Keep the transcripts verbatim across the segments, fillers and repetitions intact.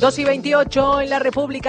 dos y veintiocho en la República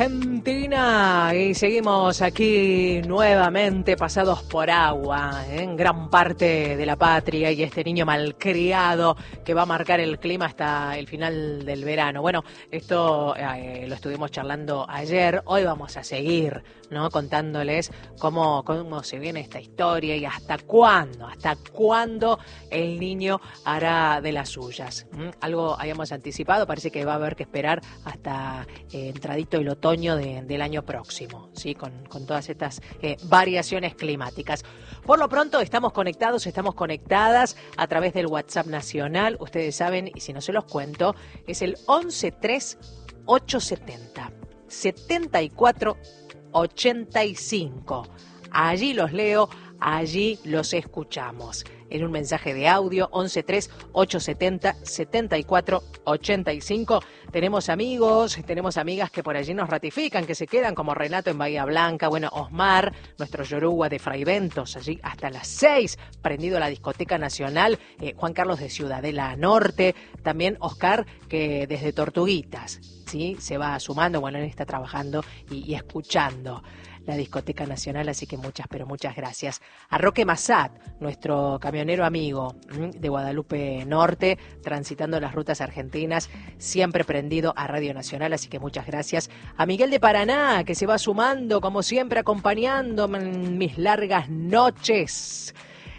Argentina y seguimos aquí nuevamente pasados por agua en gran parte de la patria y este niño malcriado que va a marcar el clima hasta el final del verano. Bueno, esto eh, lo estuvimos charlando ayer, hoy vamos a seguir, ¿no? Contándoles cómo, cómo se viene esta historia y hasta cuándo, hasta cuándo el niño hará de las suyas. ¿Mm? Algo habíamos anticipado, parece que va a haber que esperar hasta eh, entradito el otoño de, del año próximo, ¿sí? Con, con todas estas eh, variaciones climáticas. Por lo pronto estamos conectados, estamos conectadas a través del WhatsApp nacional. Ustedes saben, y si no se los cuento, es el once tres ocho setenta setenta y cuatro ochenta y cinco. Allí los leo, allí los escuchamos. En un mensaje de audio, once tres ocho setenta setenta y cuatro ochenta y cinco. Tenemos amigos, tenemos amigas que por allí nos ratifican, que se quedan, como Renato en Bahía Blanca, bueno, Osmar, nuestro yoruba de Fraiventos, allí hasta las seis, prendido a la Discoteca Nacional, eh, Juan Carlos de Ciudadela Norte, también Oscar, que desde Tortuguitas, ¿sí? Se va sumando, bueno, él está trabajando y, y escuchando la Discoteca Nacional, así que muchas, pero muchas gracias. A Roque Massat, nuestro camionero amigo de Guadalupe Norte, transitando las rutas argentinas, siempre prendido a Radio Nacional, así que muchas gracias. A Miguel de Paraná, que se va sumando, como siempre, acompañándome en mis largas noches.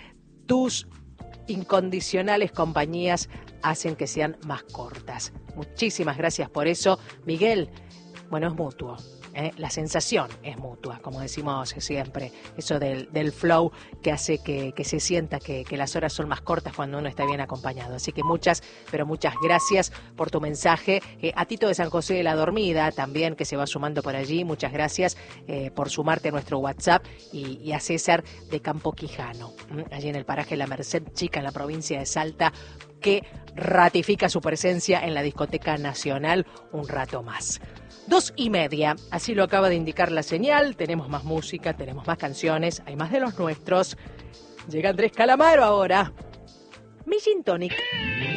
Tus incondicionales compañías hacen que sean más cortas. Muchísimas gracias por eso, Miguel. Bueno, es mutuo. ¿Eh? La sensación es mutua, como decimos siempre, eso del, del flow que hace que, que se sienta que, que las horas son más cortas cuando uno está bien acompañado. Así que muchas, pero muchas gracias por tu mensaje. Eh, a Tito de San José de la Dormida también, que se va sumando por allí, muchas gracias eh, por sumarte a nuestro WhatsApp, y, y a César de Campo Quijano, ¿eh? Allí en el paraje La Merced Chica, en la provincia de Salta, que ratifica su presencia en la Discoteca Nacional un rato más. Dos y media, así lo acaba de indicar la señal. Tenemos más música, tenemos más canciones, hay más de los nuestros. Llega Andrés Calamaro ahora. Mi Gin Tonic.